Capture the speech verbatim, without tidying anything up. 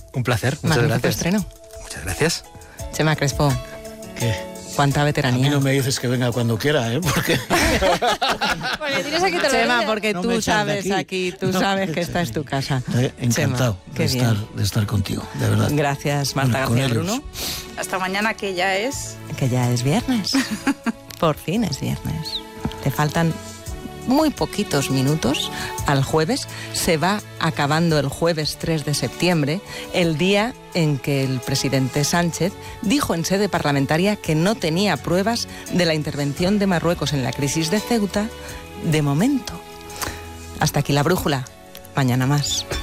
Un placer, muchas Magnífico gracias. estreno. Muchas gracias. Chema Crespo, ¿Qué? cuánta A veteranía. mí no me dices que venga cuando quiera, ¿eh? Porque... Porque tienes aquí todos los Chema, días. porque No me tú echan de sabes aquí, aquí. tú No sabes me que echan esta de es tu aquí. casa. Eh, Encantado Chema, qué de, bien. estar, de estar contigo, de verdad. Gracias, Marta Bueno, García con ellos. Bruno. Hasta mañana, que ya es... Que ya es viernes. Por fin es viernes. Te faltan muy poquitos minutos al jueves. Se va acabando el jueves tres de septiembre, el día en que el presidente Sánchez dijo en sede parlamentaria que no tenía pruebas de la intervención de Marruecos en la crisis de Ceuta de momento. Hasta aquí la brújula. Mañana más.